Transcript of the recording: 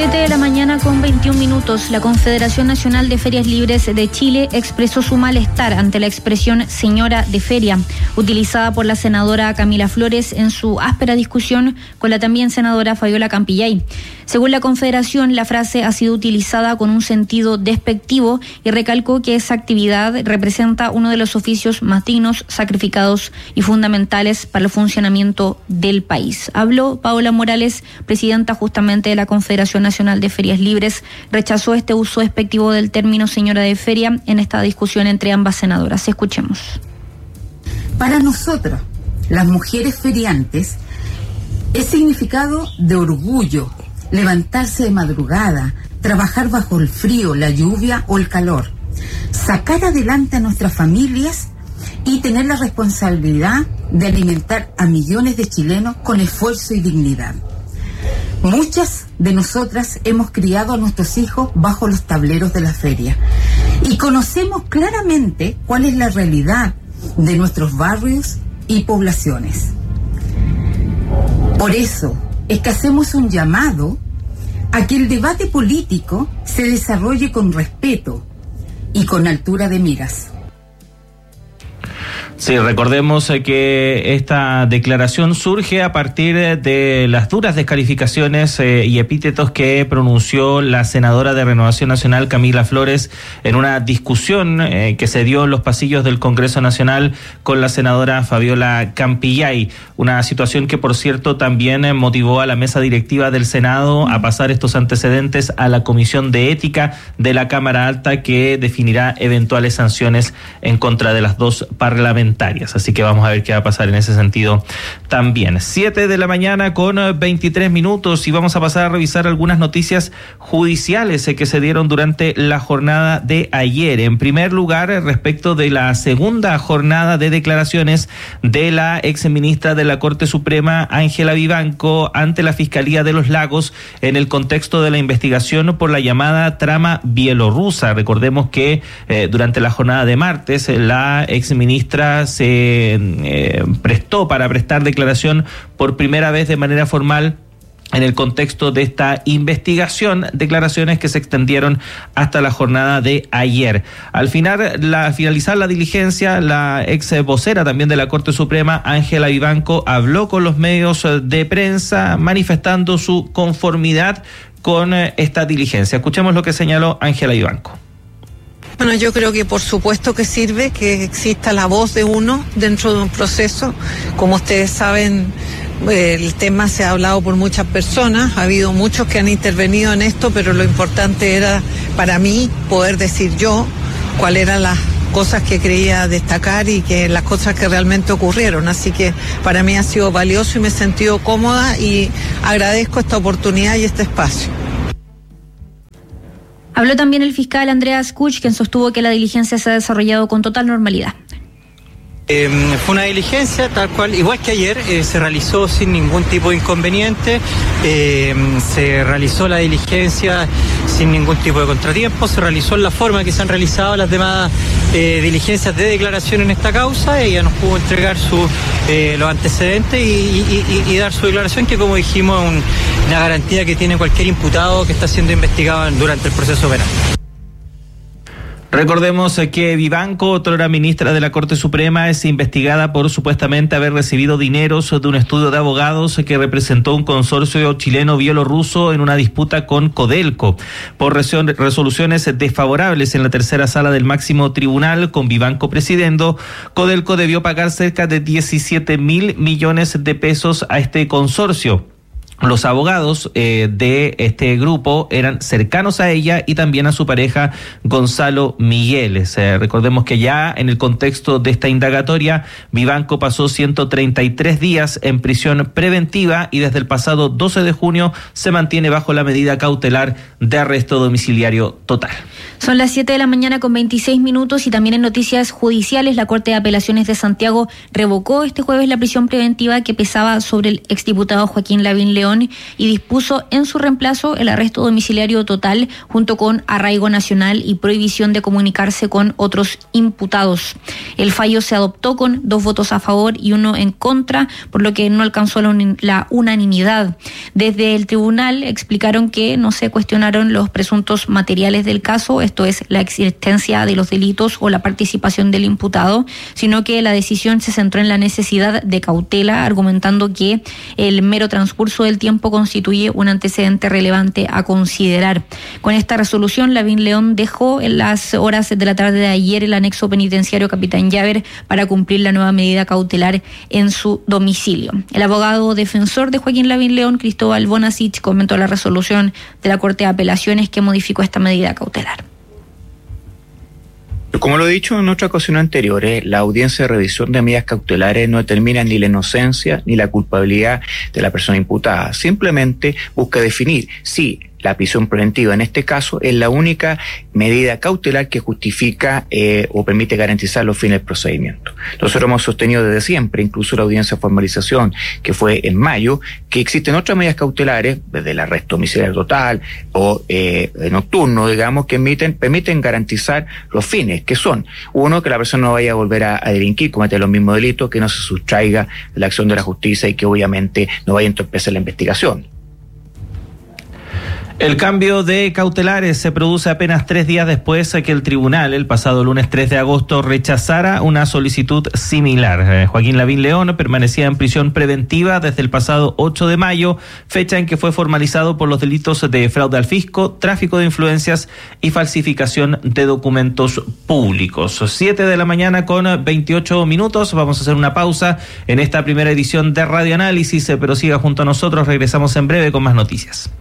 7 de la mañana con 21 minutos, la Confederación Nacional de Ferias Libres de Chile expresó su malestar ante la expresión señora de feria, utilizada por la senadora Camila Flores en su áspera discusión con la también senadora Fabiola Campillay. Según la Confederación, la frase ha sido utilizada con un sentido despectivo y recalcó que esa actividad representa uno de los oficios más dignos, sacrificados y fundamentales para el funcionamiento del país. Habló Paola Morales, presidenta justamente de la Confederación Nacional de Ferias Libres, rechazó este uso despectivo del término señora de feria en esta discusión entre ambas senadoras. Escuchemos. Para nosotras, las mujeres feriantes, es significado de orgullo, levantarse de madrugada, trabajar bajo el frío, la lluvia o el calor, sacar adelante a nuestras familias y tener la responsabilidad de alimentar a millones de chilenos con esfuerzo y dignidad. Muchas de nosotras hemos criado a nuestros hijos bajo los tableros de la feria y conocemos claramente cuál es la realidad de nuestros barrios y poblaciones. Por eso es que hacemos un llamado a que el debate político se desarrolle con respeto y con altura de miras. Sí, recordemos que esta declaración surge a partir de las duras descalificaciones y epítetos que pronunció la senadora de Renovación Nacional, Camila Flores, en una discusión que se dio en los pasillos del Congreso Nacional con la senadora Fabiola Campillay. Una situación que, por cierto, también motivó a la mesa directiva del Senado a pasar estos antecedentes a la Comisión de Ética de la Cámara Alta, que definirá eventuales sanciones en contra de las dos parlamentarias. Así que vamos a ver qué va a pasar en ese sentido también. 7 de la mañana con 23 minutos y vamos a pasar a revisar algunas noticias judiciales que se dieron durante la jornada de ayer. En primer lugar, respecto de la segunda jornada de declaraciones de la exministra de la Corte Suprema, Ángela Vivanco, ante la Fiscalía de los Lagos en el contexto de la investigación por la llamada trama bielorrusa. Recordemos que durante la jornada de martes, la exministra se prestó para prestar declaración por primera vez de manera formal en el contexto de esta investigación, declaraciones que se extendieron hasta la jornada de ayer. Al finalizar la diligencia, la ex vocera también de la Corte Suprema, Ángela Vivanco, habló con los medios de prensa manifestando su conformidad con esta diligencia. Escuchemos lo que señaló Ángela Vivanco. Bueno, yo creo que por supuesto que sirve que exista la voz de uno dentro de un proceso. Como ustedes saben, el tema se ha hablado por muchas personas, ha habido muchos que han intervenido en esto, pero lo importante era para mí poder decir yo cuáles eran las cosas que quería destacar y que las cosas que realmente ocurrieron. Así que para mí ha sido valioso y me he sentido cómoda y agradezco esta oportunidad y este espacio. Habló también el fiscal Andreas Kuch, quien sostuvo que la diligencia se ha desarrollado con total normalidad. Fue una diligencia tal cual, igual que ayer, se realizó sin ningún tipo de inconveniente, se realizó la diligencia sin ningún tipo de contratiempo, se realizó en la forma que se han realizado las demás diligencias de declaración en esta causa. Ella nos pudo entregar los antecedentes y dar su declaración, que, como dijimos, es una garantía que tiene cualquier imputado que está siendo investigado durante el proceso penal. Recordemos que Vivanco, otrora ministra de la Corte Suprema, es investigada por supuestamente haber recibido dineros de un estudio de abogados que representó un consorcio chileno-bielorruso en una disputa con Codelco. Por resoluciones desfavorables en la tercera sala del máximo tribunal, con Vivanco presidiendo, Codelco debió pagar cerca de 17.000 millones de pesos a este consorcio. Los abogados de este grupo eran cercanos a ella y también a su pareja Gonzalo Migueles. Recordemos que ya en el contexto de esta indagatoria, Vivanco pasó 133 días en prisión preventiva y desde el pasado 12 de junio se mantiene bajo la medida cautelar de arresto domiciliario total. Son las 7 de la mañana con 26 minutos y también en noticias judiciales, la Corte de Apelaciones de Santiago revocó este jueves la prisión preventiva que pesaba sobre el exdiputado Joaquín Lavín León León y dispuso en su reemplazo el arresto domiciliario total junto con arraigo nacional y prohibición de comunicarse con otros imputados. El fallo se adoptó con 2 votos a favor y 1 en contra, por lo que no alcanzó la unanimidad. Desde el tribunal explicaron que no se cuestionaron los presuntos materiales del caso, esto es, la existencia de los delitos o la participación del imputado, sino que la decisión se centró en la necesidad de cautela, argumentando que el mero transcurso del tiempo constituye un antecedente relevante a considerar. Con esta resolución, Lavín León dejó en las horas de la tarde de ayer el anexo penitenciario Capitán Llaver para cumplir la nueva medida cautelar en su domicilio. El abogado defensor de Joaquín Lavín León, Cristóbal Bonasich, comentó la resolución de la Corte de Apelaciones que modificó esta medida cautelar. Como lo he dicho en otra ocasión anteriores, la audiencia de revisión de medidas cautelares no determina ni la inocencia ni la culpabilidad de la persona imputada. Simplemente busca definir si la prisión preventiva, en este caso, es la única medida cautelar que justifica o permite garantizar los fines del procedimiento. Nosotros hemos sostenido desde siempre, incluso la audiencia de formalización, que fue en mayo, que existen otras medidas cautelares, desde el arresto domiciliario total o nocturno, digamos, que permiten garantizar los fines, que son, uno, que la persona no vaya a volver a delinquir, cometer los mismos delitos, que no se sustraiga de la acción de la justicia y que obviamente no vaya a entorpecer la investigación. El cambio de cautelares se produce apenas 3 días después que el tribunal, el pasado lunes 3 de agosto, rechazara una solicitud similar. Joaquín Lavín León permanecía en prisión preventiva desde el pasado 8 de mayo, fecha en que fue formalizado por los delitos de fraude al fisco, tráfico de influencias y falsificación de documentos públicos. 7 de la mañana con 28 minutos. Vamos a hacer una pausa en esta primera edición de Radio Análisis, pero siga junto a nosotros. Regresamos en breve con más noticias.